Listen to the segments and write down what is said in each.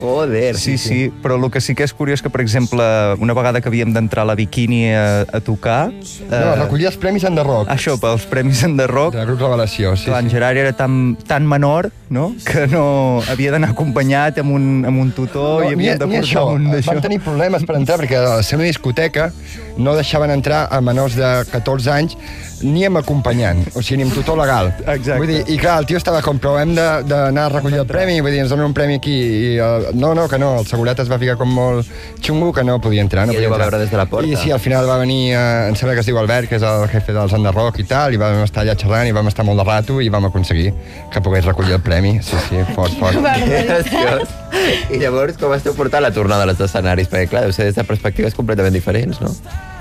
Joder. Sí, però el que sí que és curiós que, per exemple, una vegada que havíem d'entrar a la Bikini a tocar... No, recollir els premis Enderrock. Això, pels premis Enderrock. De grup Revelació, sí. Clar, en Gerard era tan menor, no?, que no havia d'anar acompanyat amb un tutor i havíem de portar un d'això. Vam tenir problemes per entrar, perquè a la seva discoteca no deixaven entrar a menors de 14 anys ni amb acompanyant, o sigui, ni amb tutor legal. Exacte. Vull dir, i clar, el tio estava com, però hem d'anar a recollir el premi, vull dir, ens donen un premi aquí, i no, que no, el seguretat es va ficar com molt xungo, que no podia entrar. I ell ho va veure des de la porta. I sí, al final va venir, em sembla que es diu Albert, que és el jefe dels Enderrock i tal, i vam estar allà xerrant, i vam estar molt de rato, i vam aconseguir que pogués recollir el premi. Sí, fort. Que graciós. I llavors, com esteu portant la tornada als escenaris? Perquè, clar, deu ser des de perspectives completament diferents, no?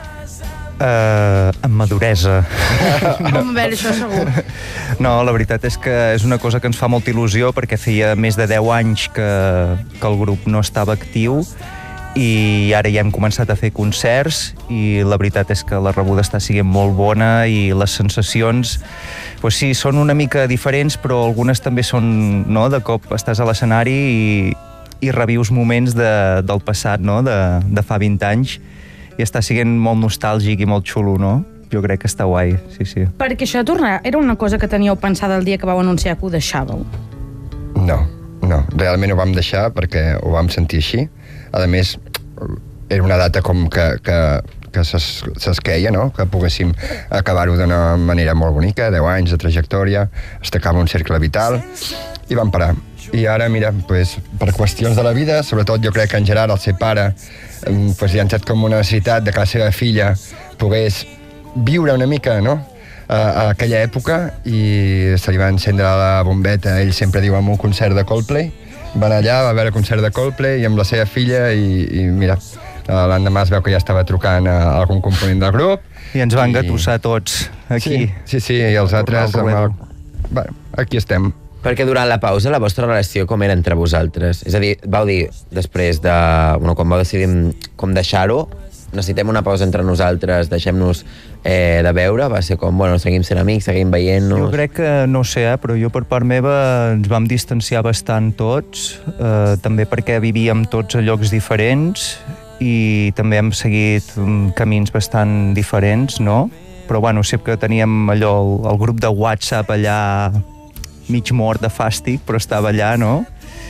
Amb maduresa. Home, això segur. No, la veritat és que és una cosa que ens fa molta il·lusió perquè feia més de 10 anys que el grup no estava actiu i ara ja hem començat a fer concerts i la veritat és que la rebuda està sent molt bona i les sensacions, doncs sí, són una mica diferents, però algunes també són, no?, de cop estàs a l'escenari i revius moments del passat, no?, de fa 20 anys, i està sent molt nostàlgic i molt xulo, no? Jo crec que està guai, sí. Perquè això de tornar era una cosa que teníeu pensada el dia que vau anunciar que ho deixàveu? No, realment ho vam deixar perquè ho vam sentir així. A més, era una data com que s'esqueia, no?, que poguéssim acabar-ho d'una manera molt bonica, 10 anys de trajectòria, es tancava un cercle vital, i vam parar. I ara, mira, pues, per qüestions de la vida, sobretot jo crec que en Gerard, el seu pare, pues, li ha entrat com una necessitat de que la seva filla pogués viure una mica, no?, a aquella època, i se li va encendre la bombeta, ell sempre diu, amb un concert de Coldplay. Va anar allà, va veure el concert de Coldplay i amb la seva filla, i mira, l'endemà es veu que ja estava trucant a algun component del grup. I ens van gatossar tots aquí. Sí, i els altres... Bueno, aquí estem. Perquè durant la pausa la vostra relació com era entre vosaltres? És a dir, vau dir després de... Bueno, quan vau decidir com deixar-ho, necessitem una pausa entre nosaltres, deixem-nos de veure, va ser com, bueno, seguim sent amics, seguim veient-nos... Jo crec que, no sé, però jo per part meva ens vam distanciar bastant tots, també perquè vivíem tots a llocs diferents i també hem seguit camins bastant diferents, no? Però, bueno, sí que teníem allò, el grup de WhatsApp allà mig mort de fàstic, però estava allà, no?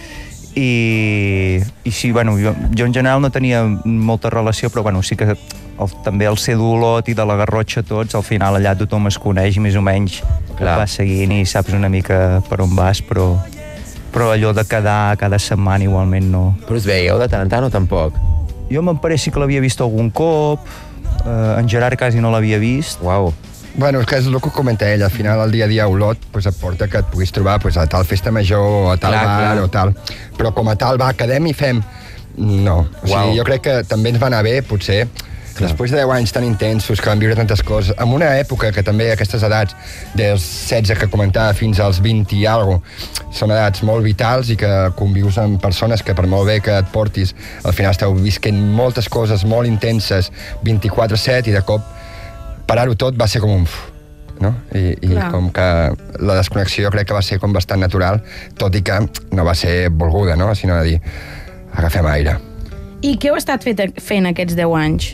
I sí, bueno, jo en general no tenia molta relació, però bueno, sí que també el ser d'Olot i de la Garrotxa tots, al final allà tothom es coneix més o menys, que va seguint i saps una mica per on vas, però allò de quedar cada setmana igualment no. Però us veieu de tant en tant o tampoc? Jo me'n pareix que l'havia vist algun cop, en Gerard quasi no l'havia vist. Uau. Bueno, és que és el que comenta ell, al final el dia a dia a Olot pues, et porta que et puguis trobar pues, a tal festa major o a tal bar o tal, però com a tal va, quedem i fem, no. O sigui, jo crec que també ens va anar bé, potser, després de 10 anys tan intensos, que vam viure tantes coses, en una època que també aquestes edats, dels 16 que comentava fins als 20 i alguna cosa, són edats molt vitals i que convius amb persones que per molt bé que et portis, al final esteu visquent moltes coses molt intenses, 24/7, i de cop parar-ho tot va ser com un... no? I com que la desconnexió crec que va ser com bastant natural, tot i que no va ser volguda, no? Sinó de dir, agafem aire. I què heu estat fent aquests 10 anys?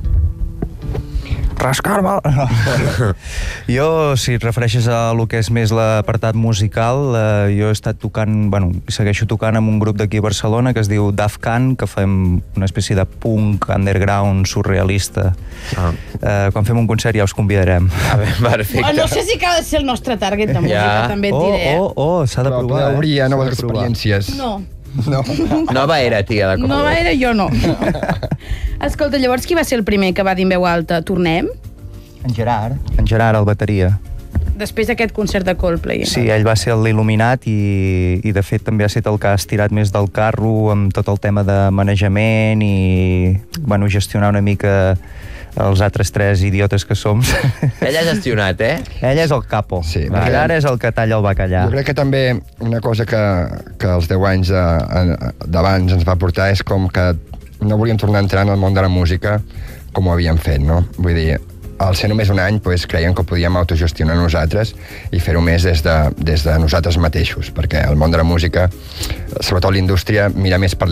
Rascar-me! Jo, si et refereixes a lo que és més l'apartat musical, jo he estat tocant, bueno, segueixo tocant amb un grup d'aquí a Barcelona que es diu Daft Can, que fem una espècie de punk underground surrealista. Quan fem un concert ja us convidarem. Perfecte. No sé si cal ser el nostre target de música, també et diré. S'ha de provar. Però obrir noves experiències. No. Nova era, tia, de cop. Nova era jo no. Escolta, llavors qui va ser el primer que va dir en veu alta tornem? En Gerard, el bateria. Després d'aquest concert de Coldplay. Sí, ell va ser l'il·luminat i de fet també ha estat el que ha estirat més del carro amb tot el tema de manejament i bueno, gestionar una mica els altres 3 idiotes que som. Ell ha gestionat, Ell és el capo. Sí, Gerard és el que talla el bacallà. Jo crec que també una cosa que els 10 anys d'abans ens va portar és com que no volíem tornar a entrar en el món de la música com ho havíem fet, no? Vull dir, al ser només un any, pues, creiem que ho podíem autogestionar nosaltres i fer-ho més des de nosaltres mateixos, perquè el món de la música, sobretot l'indústria, mira més per